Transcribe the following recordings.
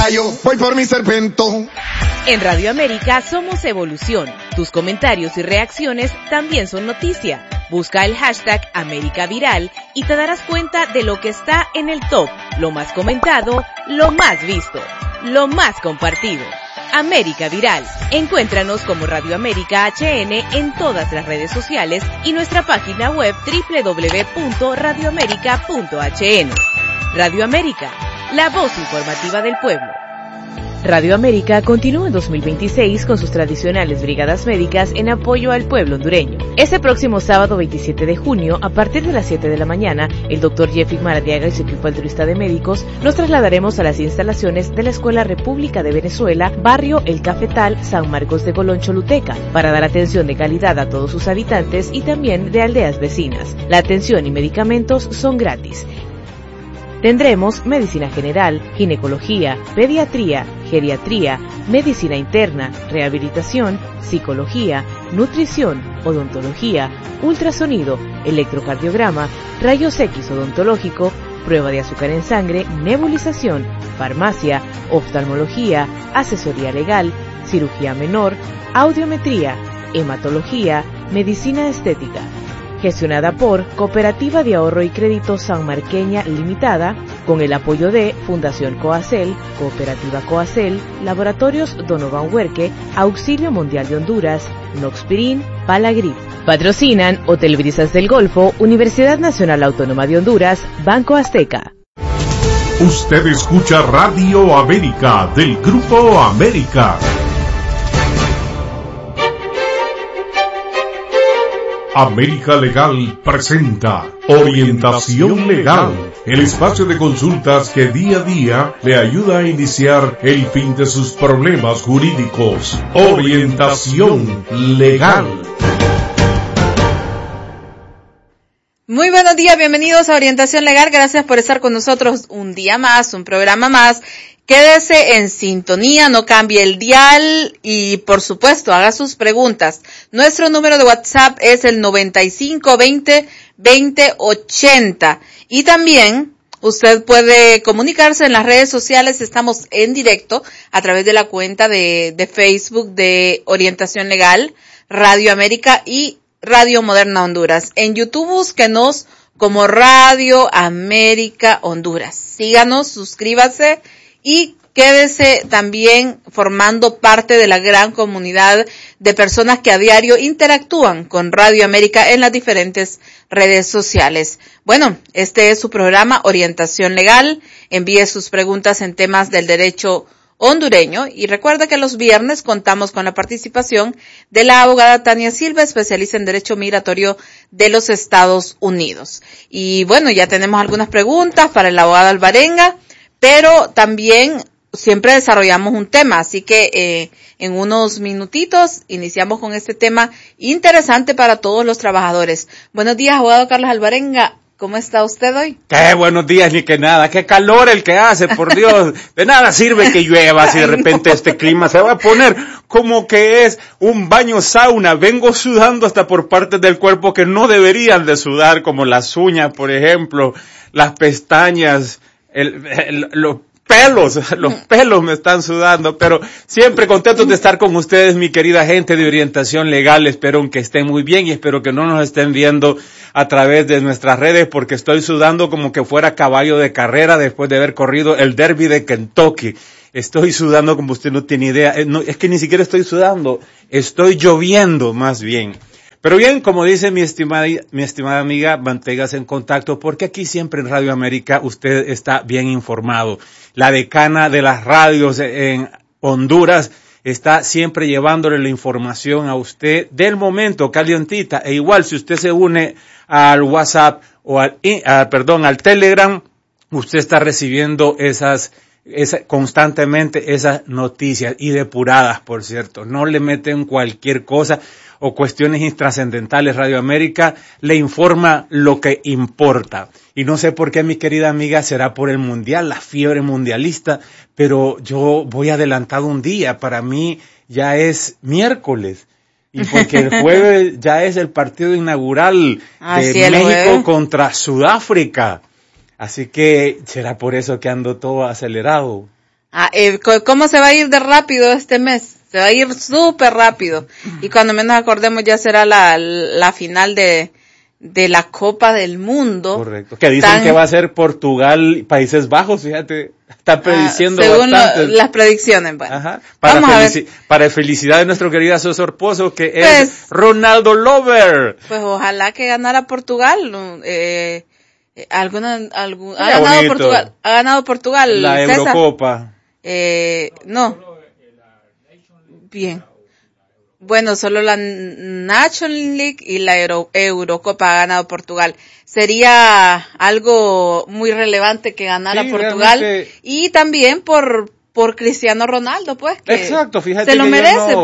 caballo, voy por mi serpento. En Radio América somos evolución. Tus comentarios y reacciones también son noticia. Busca el hashtag América Viral y te darás cuenta de lo que está en el top, lo más comentado, lo más visto, lo más compartido. América Viral. Encuéntranos como Radio América HN en todas las redes sociales y nuestra página web www.radioamerica.hn. Radio América, la voz informativa del pueblo. Radio América continúa en 2026 con sus tradicionales brigadas médicas en apoyo al pueblo hondureño. Este próximo sábado 27 de junio, a partir de las 7 de la mañana, el Dr. Jeffrey Maradiaga y su equipo altruista de médicos nos trasladaremos a las instalaciones de la Escuela República de Venezuela, barrio El Cafetal, San Marcos de Golón, Choluteca, para dar atención de calidad a todos sus habitantes y también de aldeas vecinas. La atención y medicamentos son gratis. Tendremos medicina general, ginecología, pediatría, geriatría, medicina interna, rehabilitación, psicología, nutrición, odontología, ultrasonido, electrocardiograma, rayos X odontológico, prueba de azúcar en sangre, nebulización, farmacia, oftalmología, asesoría legal, cirugía menor, audiometría, hematología, medicina estética. Gestionada por Cooperativa de Ahorro y Crédito Sanmarqueña Limitada, con el apoyo de Fundación Coacel, Cooperativa Coacel, Laboratorios Donovan Huerque, Auxilio Mundial de Honduras, Noxpirin, Palagrip. Patrocinan Hotel Brisas del Golfo, Universidad Nacional Autónoma de Honduras, Banco Azteca. Usted escucha Radio América del Grupo América. América Legal presenta Orientación Legal, el espacio de consultas que día a día le ayuda a iniciar el fin de sus problemas jurídicos. Orientación Legal. Muy buenos días, bienvenidos a Orientación Legal, gracias por estar con nosotros un día más, un programa más. Quédese en sintonía, no cambie el dial y, por supuesto, haga sus preguntas. Nuestro número de WhatsApp es el 9520-2080. Y también usted puede comunicarse en las redes sociales. Estamos en directo a través de la cuenta de Facebook de Orientación Legal, Radio América y Radio Moderna Honduras. En YouTube búsquenos como Radio América Honduras. Síganos, suscríbase y quédese también formando parte de la gran comunidad de personas que a diario interactúan con Radio América en las diferentes redes sociales. Bueno, este es su programa Orientación Legal. Envíe sus preguntas en temas del derecho hondureño y recuerda que los viernes contamos con la participación de la abogada Tania Silva, especialista en derecho migratorio de los Estados Unidos. Y bueno, ya tenemos algunas preguntas para la abogada Alvarenga, pero también siempre desarrollamos un tema, así que en unos minutitos iniciamos con este tema interesante para todos los trabajadores. Buenos días, abogado Carlos Alvarenga. ¿Cómo está usted hoy? Qué buenos días, ni que nada, qué calor el que hace, por Dios. De nada sirve que llueva si de repente este clima se va a poner como que es un baño sauna. Vengo sudando hasta por partes del cuerpo que no deberían de sudar, como las uñas, por ejemplo, las pestañas, los pelos me están sudando, pero siempre contentos de estar con ustedes, mi querida gente de Orientación Legal. Espero que estén muy bien y espero que no nos estén viendo a través de nuestras redes, porque estoy sudando como que fuera caballo de carrera después de haber corrido el Derby de Kentucky. Estoy sudando como usted no tiene idea. No, es que ni siquiera estoy sudando, estoy lloviendo más bien. Pero bien, como dice mi estimada amiga, manténgase en contacto, porque aquí siempre en Radio América usted está bien informado. La decana de las radios en Honduras está siempre llevándole la información a usted del momento, calientita. E igual, si usted se une al WhatsApp o al Telegram, usted está recibiendo constantemente esas noticias, y depuradas, por cierto. No le meten cualquier cosa o cuestiones intrascendentales. Radio América le informa lo que importa. Y no sé por qué, mi querida amiga, será por el mundial, la fiebre mundialista, pero yo voy adelantado un día. Para mí ya es miércoles. Y porque el jueves ya es el partido inaugural de México contra Sudáfrica. Así que será por eso que ando todo acelerado. ¿Cómo se va a ir de rápido este mes? Se va a ir súper rápido. Y cuando menos acordemos ya será la final de la Copa del Mundo. Correcto. Que dicen que va a ser Portugal y Países Bajos, fíjate. Está prediciendo según bastante. las predicciones, bueno. Ajá. Para felicidad de nuestro querido César Pozo, que es Ronaldo Lover. Pues ojalá que ganara Portugal. Ha ganado Portugal. La César. Eurocopa. No. Bien. Bueno, solo la National League y la Eurocopa ha ganado Portugal. Sería algo muy relevante que ganara Portugal. Realmente. Y también por Cristiano Ronaldo, pues. Que exacto, fíjate se lo que merece.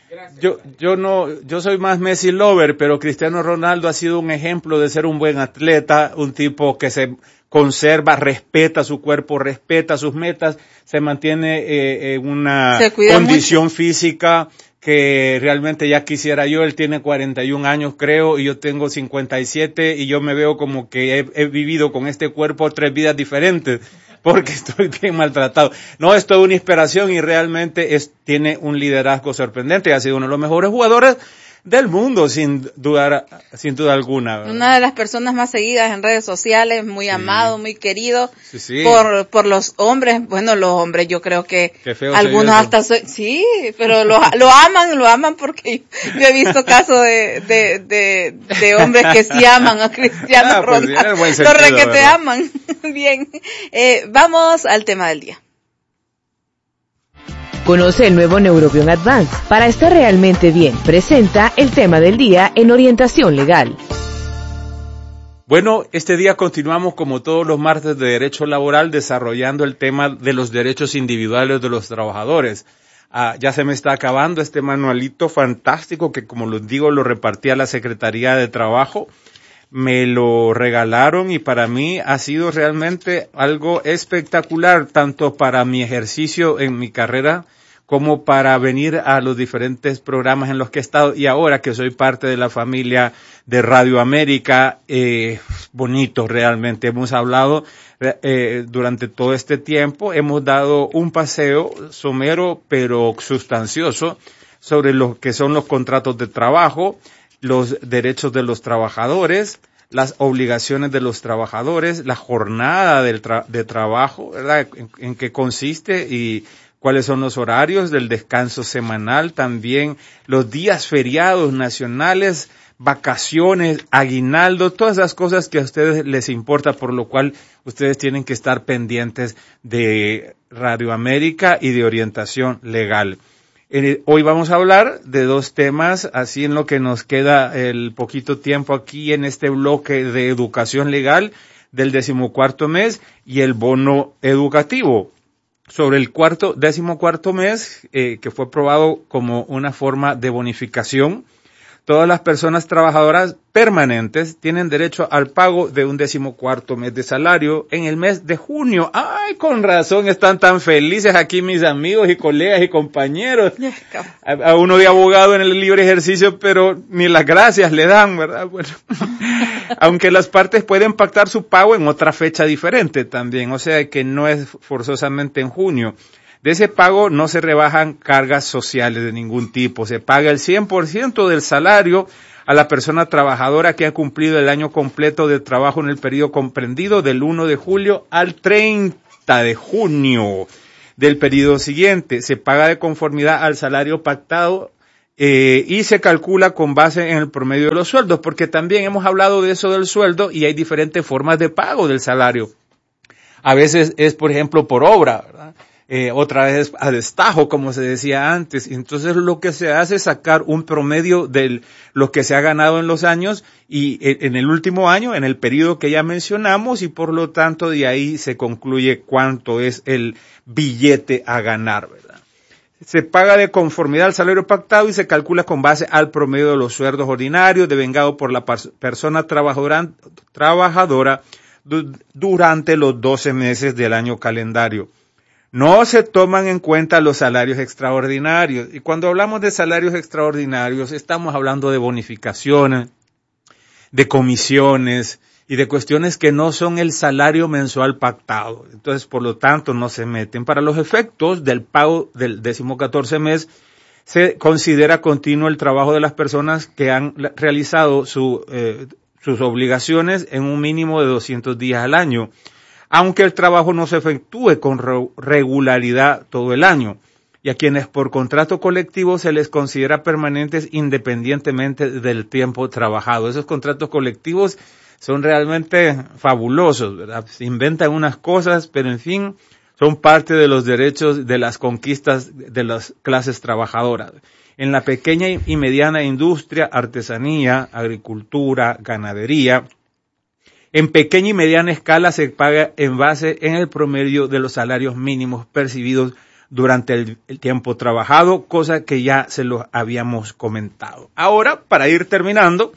Yo soy más Messi lover, pero Cristiano Ronaldo ha sido un ejemplo de ser un buen atleta, un tipo que se conserva, respeta su cuerpo, respeta sus metas, se mantiene en una condición mucho. Física que realmente ya quisiera yo. Él tiene 41 años creo y yo tengo 57 y yo me veo como que he vivido con este cuerpo 3 vidas diferentes porque estoy bien maltratado. No, es toda una inspiración y realmente tiene un liderazgo sorprendente y ha sido uno de los mejores jugadores del mundo, sin duda alguna, ¿verdad? Una de las personas más seguidas en redes sociales, muy amado, muy querido por los hombres. Bueno, los hombres, yo creo que algunos hasta sí, pero lo aman porque yo he visto casos de hombres que sí aman a Cristiano Ronaldo. Los que te aman. Bien, vamos al tema del día. Conoce el nuevo Neurobion Advance. Para estar realmente bien, presenta el tema del día en Orientación Legal. Bueno, este día continuamos como todos los martes de Derecho Laboral desarrollando el tema de los derechos individuales de los trabajadores. Ya se me está acabando este manualito fantástico que, como les digo, lo repartí a la Secretaría de Trabajo. Me lo regalaron y para mí ha sido realmente algo espectacular, tanto para mi ejercicio en mi carrera como para venir a los diferentes programas en los que he estado y ahora que soy parte de la familia de Radio América, bonito realmente. Hemos hablado durante todo este tiempo, hemos dado un paseo somero pero sustancioso sobre lo que son los contratos de trabajo, los derechos de los trabajadores, las obligaciones de los trabajadores, la jornada de trabajo, ¿verdad? En qué consiste y cuáles son los horarios del descanso semanal, también los días feriados nacionales, vacaciones, aguinaldo, todas esas cosas que a ustedes les importa, por lo cual ustedes tienen que estar pendientes de Radio América y de Orientación Legal. Hoy vamos a hablar de 2 temas, así en lo que nos queda el poquito tiempo aquí en este bloque de educación legal del 14º mes y el bono educativo. Sobre el 14º mes, que fue aprobado como una forma de bonificación, todas las personas trabajadoras permanentes tienen derecho al pago de un 14º mes de salario en el mes de junio. ¡Ay, con razón están tan felices aquí mis amigos y colegas y compañeros! A uno de abogado en el libre ejercicio, pero ni las gracias le dan, ¿verdad? Bueno, aunque las partes pueden pactar su pago en otra fecha diferente también, o sea que no es forzosamente en junio. De ese pago no se rebajan cargas sociales de ningún tipo. Se paga el 100% del salario a la persona trabajadora que ha cumplido el año completo de trabajo en el periodo comprendido del 1 de julio al 30 de junio del periodo siguiente. Se paga de conformidad al salario pactado y se calcula con base en el promedio de los sueldos, porque también hemos hablado de eso del sueldo y hay diferentes formas de pago del salario. A veces es, por ejemplo, por obra, ¿verdad? Otra vez a destajo, como se decía antes. Entonces lo que se hace es sacar un promedio de lo que se ha ganado en los años y en el último año, en el periodo que ya mencionamos, y por lo tanto de ahí se concluye cuánto es el billete a ganar, ¿verdad? Se paga de conformidad al salario pactado y se calcula con base al promedio de los sueldos ordinarios devengado por la persona trabajadora durante los 12 meses del año calendario. No se toman en cuenta los salarios extraordinarios. Y cuando hablamos de salarios extraordinarios, estamos hablando de bonificaciones, de comisiones, y de cuestiones que no son el salario mensual pactado. Entonces, por lo tanto, no se meten. Para los efectos del pago del 14º mes, se considera continuo el trabajo de las personas que han realizado sus obligaciones en un mínimo de 200 días al año, aunque el trabajo no se efectúe con regularidad todo el año, y a quienes por contrato colectivo se les considera permanentes independientemente del tiempo trabajado. Esos contratos colectivos son realmente fabulosos, ¿verdad? Se inventan unas cosas, pero en fin, son parte de los derechos de las conquistas de las clases trabajadoras. En la pequeña y mediana industria, artesanía, agricultura, ganadería, en pequeña y mediana escala se paga en base en el promedio de los salarios mínimos percibidos durante el tiempo trabajado, cosa que ya se los habíamos comentado. Ahora, para ir terminando,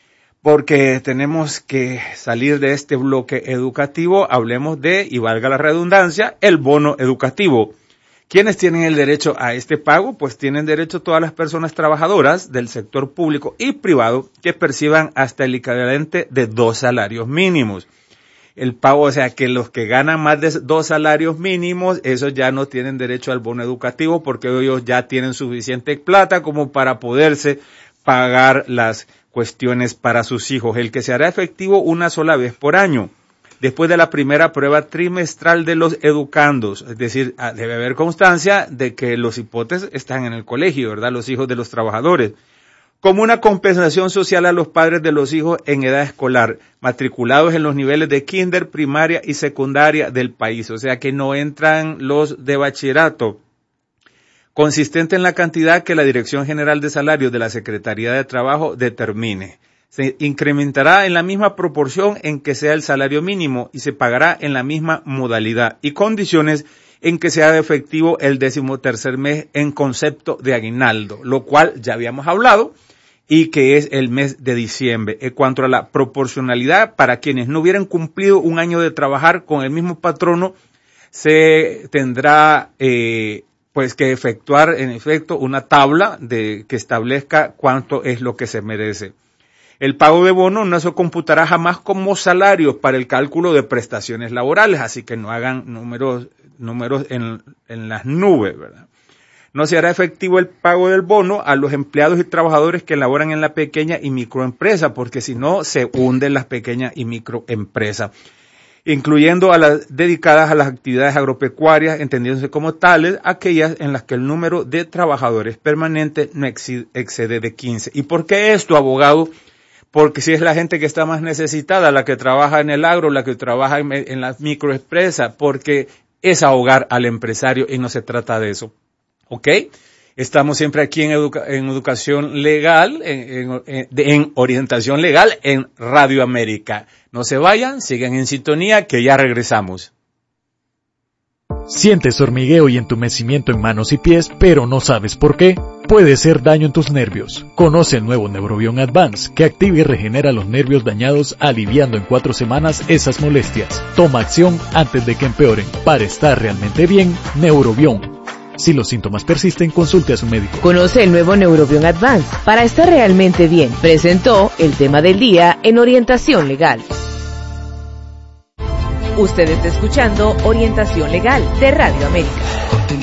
porque tenemos que salir de este bloque educativo, hablemos de, y valga la redundancia, el bono educativo. ¿Quiénes tienen el derecho a este pago? Pues tienen derecho todas las personas trabajadoras del sector público y privado que perciban hasta el equivalente de 2 salarios mínimos. El pago, o sea, que los que ganan más de 2 salarios mínimos, esos ya no tienen derecho al bono educativo porque ellos ya tienen suficiente plata como para poderse pagar las cuestiones para sus hijos. El que se hará efectivo una sola vez por año, después de la primera prueba trimestral de los educandos. Es decir, debe haber constancia de que los hipotes están en el colegio, ¿verdad? Los hijos de los trabajadores. Como una compensación social a los padres de los hijos en edad escolar, matriculados en los niveles de kinder, primaria y secundaria del país. O sea que no entran los de bachillerato. Consistente en la cantidad que la Dirección General de Salarios de la Secretaría de Trabajo determine. Se incrementará en la misma proporción en que sea el salario mínimo y se pagará en la misma modalidad y condiciones en que sea efectivo el 13º mes en concepto de aguinaldo, lo cual ya habíamos hablado y que es el mes de diciembre. En cuanto a la proporcionalidad, para quienes no hubieran cumplido un año de trabajar con el mismo patrono, se tendrá pues que efectuar en efecto una tabla que establezca cuánto es lo que se merece. El pago de bono no se computará jamás como salarios para el cálculo de prestaciones laborales, así que no hagan números en las nubes, ¿verdad? No se hará efectivo el pago del bono a los empleados y trabajadores que laboran en la pequeña y microempresa, porque si no se hunden las pequeñas y microempresas, incluyendo a las dedicadas a las actividades agropecuarias, entendiéndose como tales, aquellas en las que el número de trabajadores permanentes no excede de 15. ¿Y por qué esto, abogado? Porque si es la gente que está más necesitada, la que trabaja en el agro, la que trabaja en la microempresa, porque es ahogar al empresario y no se trata de eso. ¿Ok? Estamos siempre aquí en educación legal, en orientación legal en Radio América. No se vayan, sigan en sintonía que ya regresamos. Sientes hormigueo y entumecimiento en manos y pies, pero no sabes por qué. Puede ser daño en tus nervios. Conoce el nuevo Neurobion Advance, que activa y regenera los nervios dañados, aliviando en 4 semanas esas molestias. Toma acción antes de que empeoren. Para estar realmente bien, Neurobion. Si los síntomas persisten, consulte a su médico. Conoce el nuevo Neurobion Advance para estar realmente bien. Presentó el tema del día en Orientación Legal. Usted está escuchando Orientación Legal de Radio América.